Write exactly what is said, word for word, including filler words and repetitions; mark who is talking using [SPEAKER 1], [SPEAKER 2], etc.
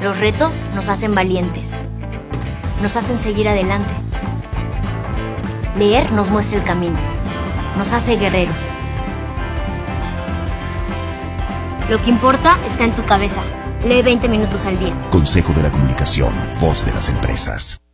[SPEAKER 1] Los retos nos hacen valientes, nos hacen seguir adelante. Leer nos muestra el camino, nos hace guerreros. Lo que importa está en tu cabeza. Lee veinte minutos al día.
[SPEAKER 2] Consejo de la Comunicación, voz de las empresas.